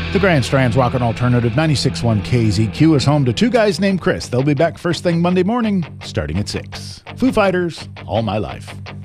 The Grand Strand's Rockin' Alternative 96.1 KZQ is home to two guys named Chris. They'll be back first thing Monday morning, starting at 6. Foo Fighters, All My Life.